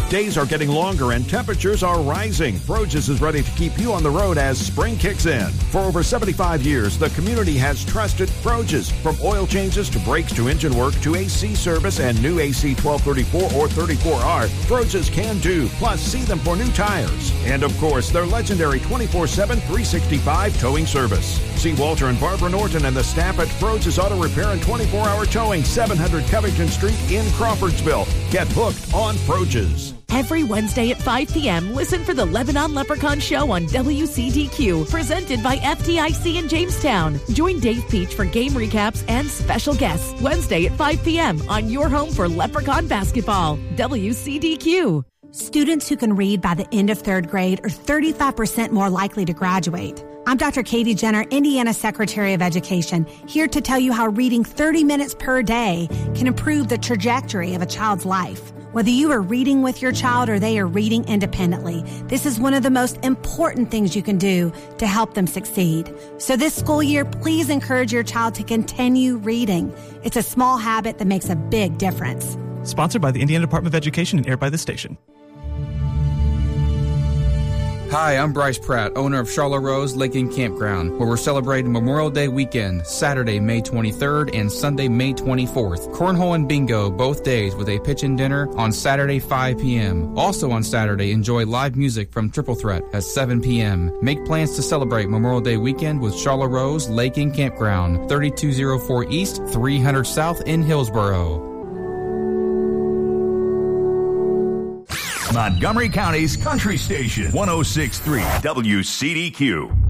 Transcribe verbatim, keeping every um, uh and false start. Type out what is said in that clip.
Days are getting longer and temperatures are rising. Froges is ready to keep you on the road as spring kicks in. For over seventy-five years, the community has trusted Froges. From oil changes to brakes to engine work to A C service and new A C twelve thirty-four or thirty-four R, Froges can do. Plus, see them for new tires. And of course, their legendary twenty-four seven, three sixty-five towing service. See Walter and Barbara Norton and the staff at Froges Auto Repair and twenty-four hour Towing, seven hundred Covington Street in Crawfordsville. Get hooked on Froges. Every Wednesday at five p.m., listen for the Lebanon Leprechaun Show on W C D Q, presented by F D I C in Jamestown. Join Dave Peach for game recaps and special guests Wednesday at five p.m. on your home for Leprechaun basketball, W C D Q. Students who can read by the end of third grade are thirty-five percent more likely to graduate. I'm Doctor Katie Jenner, Indiana Secretary of Education, here to tell you how reading thirty minutes per day can improve the trajectory of a child's life. Whether you are reading with your child or they are reading independently, this is one of the most important things you can do to help them succeed. So this school year, please encourage your child to continue reading. It's a small habit that makes a big difference. Sponsored by the Indiana Department of Education and aired by this station. Hi, I'm Bryce Pratt, owner of Charlotte Rose Lake Inn Campground, where we're celebrating Memorial Day weekend, Saturday, May twenty-third and Sunday, May twenty-fourth. Cornhole and bingo both days with a pitch and dinner on Saturday, five p.m. Also on Saturday, enjoy live music from Triple Threat at seven p.m. Make plans to celebrate Memorial Day weekend with Charlotte Rose Lake Inn Campground, thirty-two oh four East, three hundred South in Hillsboro. Montgomery County's Country Station, one oh six point three W C D Q.